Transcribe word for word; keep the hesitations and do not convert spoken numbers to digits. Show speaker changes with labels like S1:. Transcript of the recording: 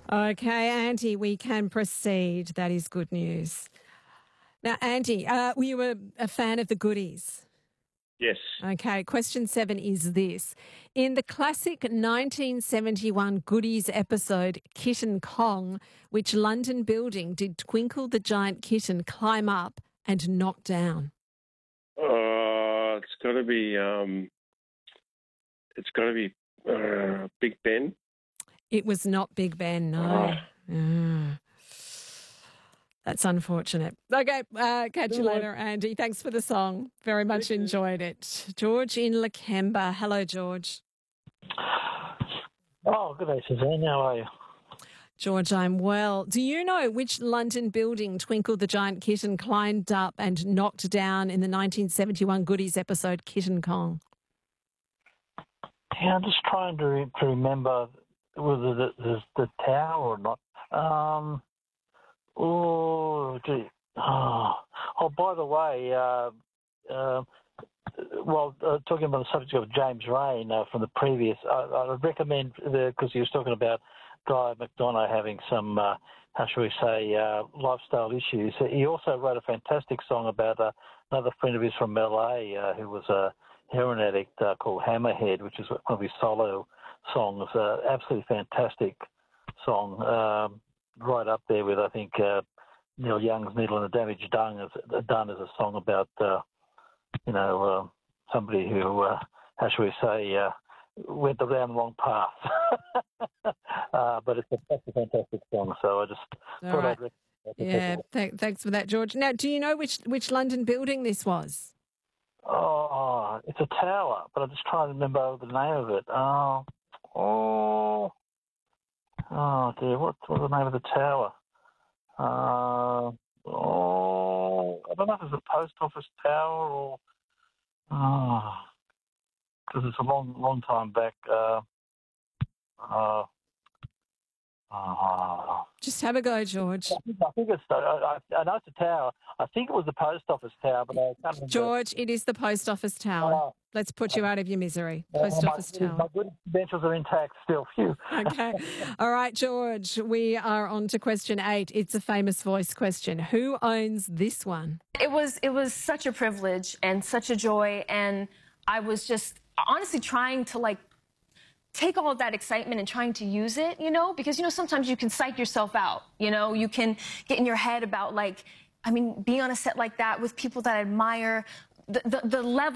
S1: Okay, Andy, we can proceed. That is good news. Now, Andy, uh, were you a, a fan of the Goodies?
S2: Yes.
S1: Okay, question seven is this. In the classic nineteen seventy-one Goodies episode Kitten Kong, which London building did Twinkle the Giant Kitten climb up and knock down?
S2: Uh, it's got to be. Um, it's got to be uh, Big Ben.
S1: It was not Big Ben, no.
S2: Oh.
S1: Ah. That's unfortunate. Okay, uh, catch you later, Andy. Thanks for the song. Very much enjoyed it. George in Lakemba. Hello, George.
S3: Oh, good day, Suzanne. How are you?
S1: George, I'm well. Do you know which London building Twinkle the Giant Kitten climbed up and knocked down in the nineteen seventy-one Goodies episode Kitten Kong?
S3: Yeah, I'm just trying to, re- to remember whether the, the, the tower or not. Um, oh, gee. Oh, oh, by the way, uh, uh, well, uh, talking about the subject of James Rain uh, from the previous, I, I would recommend, because he was talking about Guy McDonough having some, uh, how shall we say, uh, lifestyle issues. He also wrote a fantastic song about uh, another friend of his from L A uh, who was a heroin addict uh, called Hammerhead, which is one of his solo songs. Uh, absolutely fantastic song, um, right up there with, I think, uh, Neil Young's Needle and the Damage Done as, done as a song about, uh, you know, uh, somebody who, uh, how shall we say, uh, went down the wrong path. uh, but it's a, that's a fantastic song, so I just
S1: All
S3: thought
S1: right.
S3: I'd recommend it.
S1: Yeah, th- thanks for that, George. Now, do you know which, which London building this was?
S3: Oh, it's a tower, but I'm just trying to remember the name of it. Oh, oh, oh dear, what was the name of the tower? Uh, oh, I don't know if it's a post office tower or, oh, because it's a long, long time back. Uh, uh, uh,
S1: Just have a go, George.
S3: I think, I think it's, I, I, I know it's a tower. I think it was the post office tower, but I can't remember.
S1: George, it is the post office tower.
S3: Oh.
S1: Let's put you out of your misery.
S3: Oh,
S1: Post
S3: my,
S1: office tower.
S3: My good credentials are intact still. Phew.
S1: Okay. All right, George, we are on to question eight. It's a famous voice question. Who owns this one?
S4: It was it was such a privilege and such a joy, and I was just honestly trying to like take all of that excitement and trying to use it, you know, because you know sometimes you can psych yourself out, you know, you can get in your head about like, I mean, being on a set like that with people that I admire, the the, the level